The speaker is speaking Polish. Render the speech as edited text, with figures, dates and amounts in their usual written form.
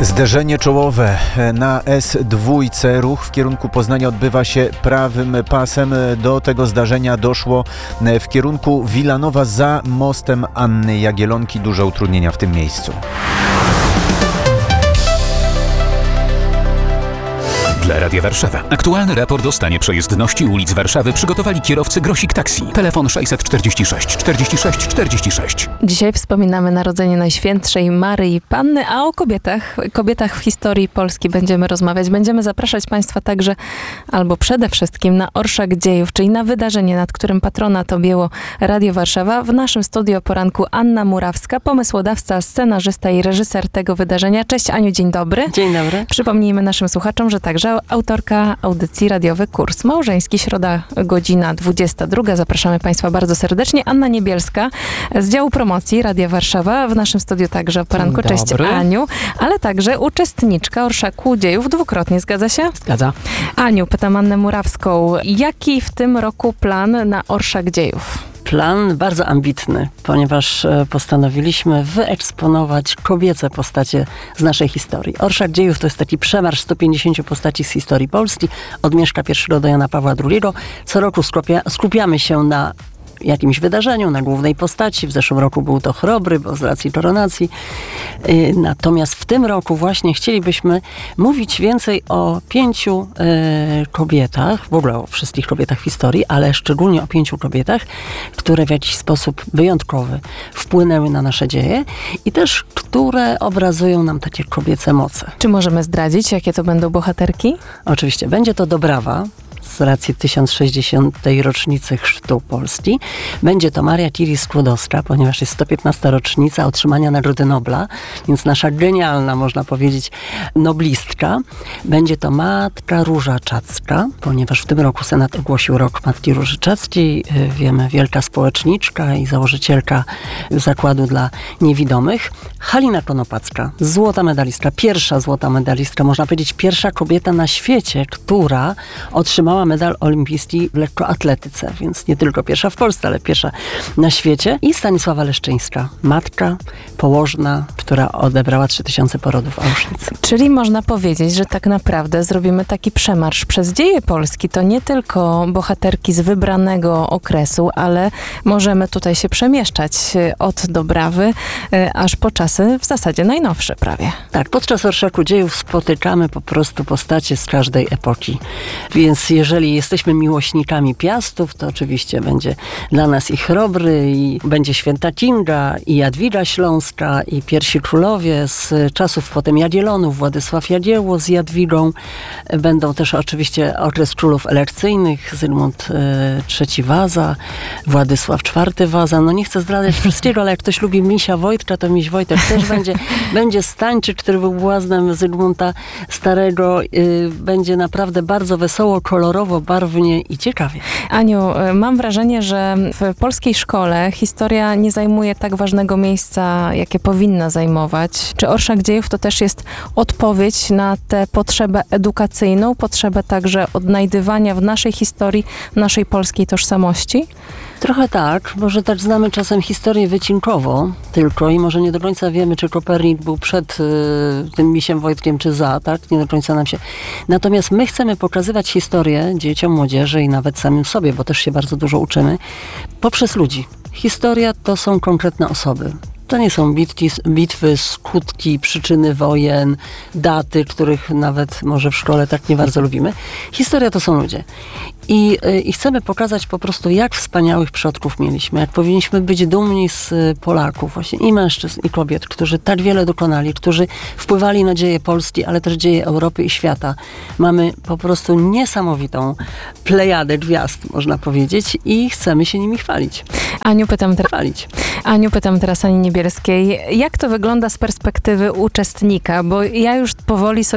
Zderzenie czołowe na S2. Ruch w kierunku Poznania odbywa się prawym pasem. Do tego zdarzenia doszło w kierunku Wilanowa za mostem Anny Jagiellonki. Duże utrudnienia w tym miejscu. Dla Radia Warszawa. Aktualny raport o stanie przejezdności ulic Warszawy przygotowali kierowcy Grosik Taxi. Telefon 646 46 46. Dzisiaj wspominamy narodzenie Najświętszej Maryi Panny, a o kobietach w historii Polski będziemy rozmawiać. Będziemy zapraszać Państwa także, albo przede wszystkim na Orszak Dziejów, czyli na wydarzenie, nad którym patronat objęło Radio Warszawa. W naszym studiu o poranku Anna Murawska, pomysłodawca, scenarzysta i reżyser tego wydarzenia. Cześć Aniu, dzień dobry. Dzień dobry. Przypomnijmy naszym słuchaczom, że także autorka audycji radiowy Kurs Małżeński, środa, godzina 22. Zapraszamy Państwa bardzo serdecznie. Anna Niebielska z działu promocji Radia Warszawa. W naszym studiu także o poranku. Cześć Aniu, ale także uczestniczka Orszaku Dziejów dwukrotnie. Zgadza się? Zgadza. Aniu, pytam Annę Murawską. Jaki w tym roku plan na Orszak Dziejów? Plan bardzo ambitny, ponieważ postanowiliśmy wyeksponować kobiece postacie z naszej historii. Orszak Dziejów to jest taki przemarsz 150 postaci z historii Polski, od Mieszka I do Jana Pawła II. Co roku skupiamy się na jakimś wydarzeniu, na głównej postaci. W zeszłym roku był to Chrobry, bo z racji koronacji. Natomiast w tym roku właśnie chcielibyśmy mówić więcej o 5 kobietach, w ogóle o wszystkich kobietach w historii, ale szczególnie o 5 kobietach, które w jakiś sposób wyjątkowy wpłynęły na nasze dzieje i też które obrazują nam takie kobiece moce. Czy możemy zdradzić, jakie to będą bohaterki? Oczywiście. Będzie to Dobrawa, z racji 1060. rocznicy chrztu Polski. Będzie to Maria Curie-Skłodowska, ponieważ jest 115. rocznica otrzymania Nagrody Nobla, więc nasza genialna, można powiedzieć, noblistka. Będzie to Matka Róża Czacka, ponieważ w tym roku Senat ogłosił Rok Matki Róży Czackiej. Wiemy, wielka społeczniczka i założycielka Zakładu dla Niewidomych. Halina Konopacka, złota medalistka, pierwsza złota medalistka, można powiedzieć pierwsza kobieta na świecie, która otrzymała medal olimpijski w lekkoatletyce, więc nie tylko pierwsza w Polsce, ale pierwsza na świecie. I Stanisława Leszczyńska, matka, położna, która odebrała 3000 porodów w Auschwitz. Czyli można powiedzieć, że tak naprawdę zrobimy taki przemarsz przez dzieje Polski. To nie tylko bohaterki z wybranego okresu, ale możemy tutaj się przemieszczać od Dobrawy aż po czasy w zasadzie najnowsze prawie. Tak, podczas Orszaku Dziejów spotykamy po prostu postacie z każdej epoki. Więc jeżeli jesteśmy miłośnikami Piastów, to oczywiście będzie dla nas i Chrobry, i będzie Święta Kinga, i Jadwiga Śląska, i pierwsi królowie z czasów potem Jagiellonów, Władysław Jagiełło z Jadwigą. Będą też oczywiście okres królów elekcyjnych, Zygmunt III Waza, Władysław IV Waza. No nie chcę zdradzać wszystkiego, ale jak ktoś lubi Misia Wojtka, to Miś Wojtek też będzie. Będzie Stańczyk, który był błaznem Zygmunta Starego. Będzie naprawdę bardzo wesoło, kolorowo, barwnie i ciekawie. Aniu, mam wrażenie, że w polskiej szkole historia nie zajmuje tak ważnego miejsca, jakie powinna zajmować. Czy Orszak Dziejów to też jest odpowiedź na tę potrzebę edukacyjną, potrzebę także odnajdywania w naszej historii, naszej polskiej tożsamości? Trochę tak, może tak znamy czasem historię wycinkowo tylko i może nie do końca wiemy, czy Kopernik był przed tym Misiem Wojtkiem, czy za, tak? Nie do końca nam się... Natomiast my chcemy pokazywać historię dzieciom, młodzieży i nawet samym sobie, bo też się bardzo dużo uczymy, poprzez ludzi. Historia to są konkretne osoby. To nie są bitwy, skutki, przyczyny wojen, daty, których nawet może w szkole tak nie bardzo lubimy. Historia to są ludzie. I chcemy pokazać po prostu, jak wspaniałych przodków mieliśmy, jak powinniśmy być dumni z Polaków, właśnie i mężczyzn, i kobiet, którzy tak wiele dokonali, którzy wpływali na dzieje Polski, ale też dzieje Europy i świata. Mamy po prostu niesamowitą plejadę gwiazd, można powiedzieć, i chcemy się nimi chwalić. Aniu, pytam teraz Ani Niebielskiej, jak to wygląda z perspektywy uczestnika, bo ja już powoli sobie